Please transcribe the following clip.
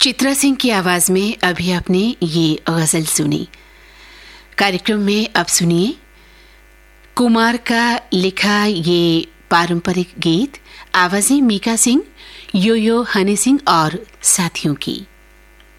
चित्रा सिंह की आवाज में अभी आपने ये गजल सुनी। कार्यक्रम में अब सुनिए कुमार का लिखा ये पारंपरिक गीत, आवाजें मीका सिंह, यो हनी सिंह और साथियों की।